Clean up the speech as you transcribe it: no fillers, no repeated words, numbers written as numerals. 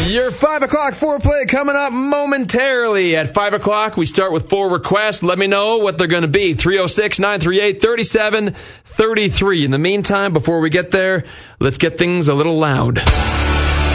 Your 5 o'clock foreplay coming up momentarily. At 5 o'clock, we start with 4 requests. Let me know what they're going to be. 306-938-3733. In the meantime, before we get there, let's get things a little loud.